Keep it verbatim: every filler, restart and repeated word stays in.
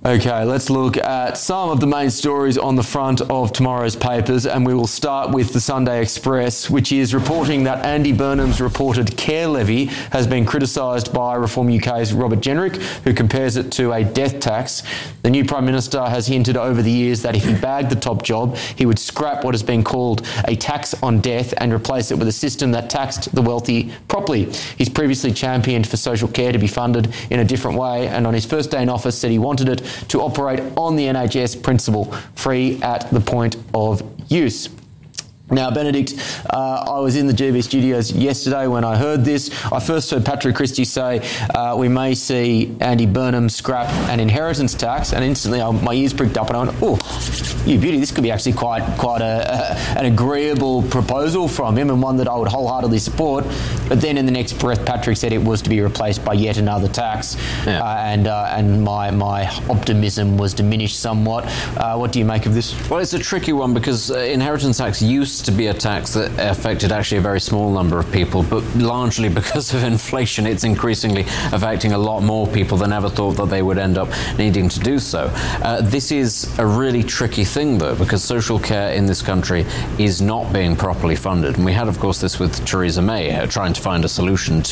Okay, let's look at some of the main stories on the front of tomorrow's papers, and we will start with the Sunday Express, which is reporting that Andy Burnham's reported care levy has been criticised by Reform U K's Robert Jenrick, who compares it to a death tax. The new Prime Minister has hinted over the years that if he bagged the top job, he would scrap what has been called a tax on death and replace it with a system that taxed the wealthy properly. He's previously championed for social care to be funded in a different way, and on his first day in office said he wanted it to operate on the N H S principle, free at the point of use. Now, Benedict, uh, I was in the G B studios yesterday when I heard this. I first heard Patrick Christie say uh, we may see Andy Burnham scrap an inheritance tax, and instantly I, my ears pricked up and I went, oh, you beauty, this could be actually quite quite a, a, an agreeable proposal from him and one that I would wholeheartedly support. But then in the next breath, Patrick said it was to be replaced by yet another tax, yeah. uh, and uh, and my, my optimism was diminished somewhat. Uh, what do you make of this? Well, it's a tricky one because uh, inheritance tax used to be a tax that affected actually a very small number of people, but largely because of inflation, it's increasingly affecting a lot more people than ever thought that they would end up needing to do so. Uh, this is a really tricky thing, though, because social care in this country is not being properly funded. And we had, of course, this with Theresa May, uh, trying to find a solution